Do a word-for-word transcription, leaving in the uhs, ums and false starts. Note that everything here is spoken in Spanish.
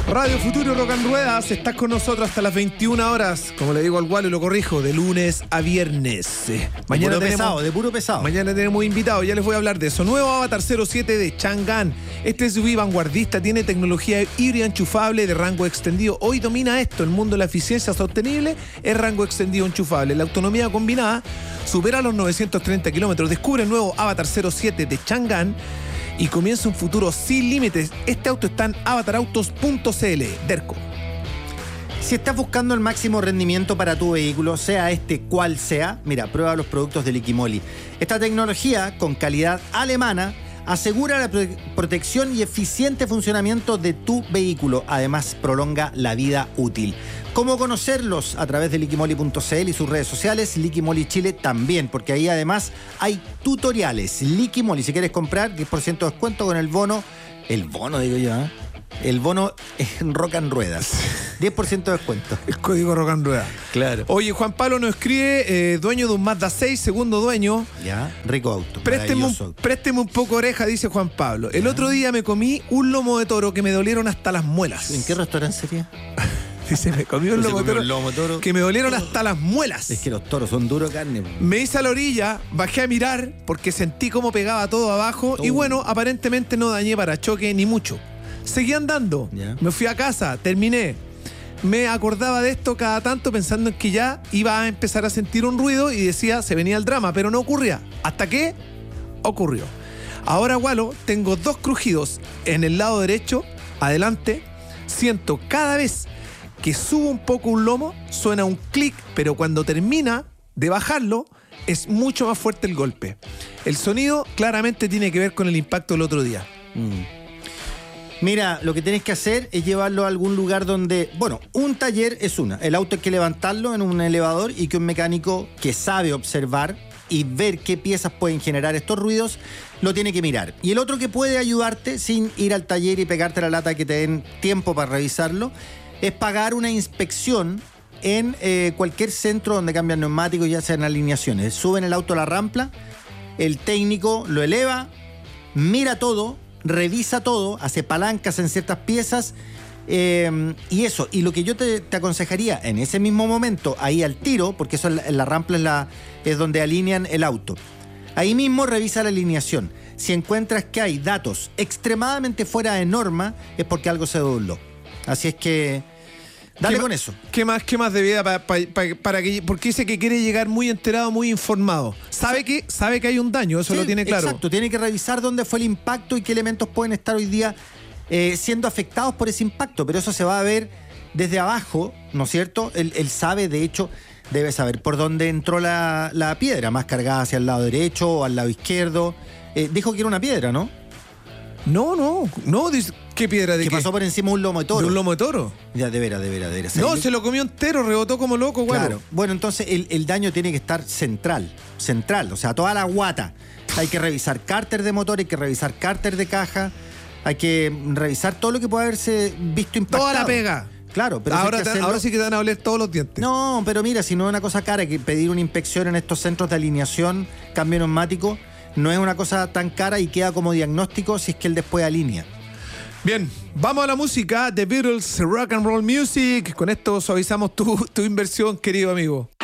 Radio Futuro Rock and Ruedas, estás con nosotros hasta las veintiuna horas. Como le digo al Wally, lo corrijo, de lunes a viernes. Eh, mañana de puro tenemos, pesado, de puro pesado. Mañana tenemos invitados, ya les voy a hablar de eso. Nuevo Avatar cero siete de Chang'an. Este S U V vanguardista tiene tecnología híbrida enchufable de rango extendido. Hoy domina esto, el mundo de la eficiencia sostenible es rango extendido enchufable. La autonomía combinada supera los novecientos treinta kilómetros. Descubre el nuevo Avatar cero siete de Chang'an y comienza un futuro sin límites. Este auto está en avatar autos punto c l. Derco. Si estás buscando el máximo rendimiento para tu vehículo, sea este cual sea, mira, prueba los productos de Liquimoli. Esta tecnología, con calidad alemana, asegura la prote- protección y eficiente funcionamiento de tu vehículo. Además, prolonga la vida útil. ¿Cómo conocerlos? A través de liquimoli punto c l y sus redes sociales, Liquimoli Chile también, porque ahí además hay tutoriales. Liquimoli, si quieres comprar, diez por ciento de descuento con el bono, el bono digo yo, ¿eh? El bono en Rock and Ruedas. diez por ciento de descuento. El código Rock and Ruedas. Claro. Oye, Juan Pablo nos escribe, eh, dueño de un Mazda seis, segundo dueño. Ya, rico auto. Présteme un, auto. présteme un poco oreja, dice Juan Pablo. El Ya. otro día me comí un lomo de toro que me dolieron hasta las muelas. ¿En qué restaurante sería? Dice, me comí un Se lomo, comió toro un lomo toro. que me dolieron hasta las muelas. Es que los toros son duros carne. Me hice a la orilla, bajé a mirar porque sentí cómo pegaba todo abajo Oh. y bueno, aparentemente no dañé parachoque ni mucho. Seguí andando, Ya. me fui a casa, terminé. Me acordaba de esto cada tanto pensando en que ya iba a empezar a sentir un ruido y decía, se venía el drama, pero no ocurría. ¿Hasta qué? Ocurrió. Ahora, Walo, tengo dos crujidos en el lado derecho, adelante. Siento cada vez que subo un poco un lomo, suena un clic, pero cuando termina de bajarlo, es mucho más fuerte el golpe. El sonido claramente tiene que ver con el impacto del otro día. Mm. Mira, lo que tienes que hacer es llevarlo a algún lugar donde... Bueno, un taller es una. El auto hay que levantarlo en un elevador y que un mecánico que sabe observar y ver qué piezas pueden generar estos ruidos, lo tiene que mirar. Y el otro que puede ayudarte sin ir al taller y pegarte la lata que te den tiempo para revisarlo, es pagar una inspección en eh, cualquier centro donde cambian neumáticos, ya sean alineaciones. Suben el auto a la rampa, el técnico lo eleva, mira todo, revisa todo, hace palancas en ciertas piezas eh, y eso. Y lo que yo te, te aconsejaría en ese mismo momento, ahí al tiro, porque eso es la, la rampa es, la, es donde alinean el auto. Ahí mismo revisa la alineación. Si encuentras que hay datos extremadamente fuera de norma, es porque algo se dobló. Así es que dale ¿Qué con ma- eso. ¿Qué más, qué más de vida pa- pa- pa- para que, porque dice que quiere llegar muy enterado, muy informado? Sabe que, sabe que hay un daño, eso Sí, lo tiene claro. Exacto, tiene que revisar dónde fue el impacto y qué elementos pueden estar hoy día eh, siendo afectados por ese impacto, pero eso se va a ver desde abajo, ¿no es cierto? Él, él sabe, de hecho, debe saber por dónde entró la, la piedra, más cargada hacia el lado derecho o al lado izquierdo. Eh, dijo que era una piedra, ¿no? No, no, no, dice, ¿qué piedra de Que qué? pasó por encima de un lomo de toro. ¿De un lomo de toro? Ya, de veras, de veras, de veras. No, Ahí- se lo comió entero, rebotó como loco, güey. Claro. Bueno, entonces el, el daño tiene que estar central, central, o sea, toda la guata. Hay que revisar cárter de motor, hay que revisar cárter de caja, hay que revisar todo lo que puede haberse visto impactado. Toda la pega. Claro, pero eso ahora, hay que te- hacerlo- ahora sí que te van a oler todos los dientes. No, pero mira, si no es una cosa cara, que pedir una inspección en estos centros de alineación, cambio neumático, no es una cosa tan cara y queda como diagnóstico si es que él después alinea. Bien, vamos a la música. The Beatles, Rock and Roll Music. Con esto suavizamos tu, tu inversión, querido amigo.